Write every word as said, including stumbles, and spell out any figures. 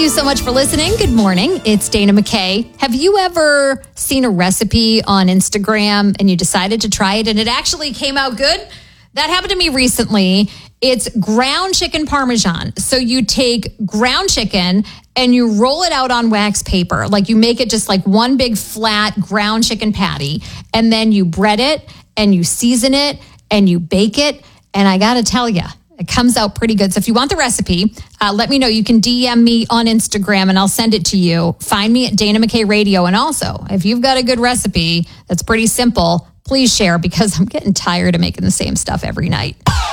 you so much for listening. Good morning. It's Dana McKay. Have you ever seen a recipe on Instagram and you decided to try it and it actually came out good? That happened to me recently. It's ground chicken parmesan. So you take ground chicken and you roll it out on wax paper. Like you make it just like one big flat ground chicken patty. And then you bread it and you season it and you bake it. And I got to tell you, it comes out pretty good. So if you want the recipe, uh, let me know. You can D M me on Instagram and I'll send it to you. Find me at Dana McKay Radio. And also, if you've got a good recipe that's pretty simple, please share because I'm getting tired of making the same stuff every night.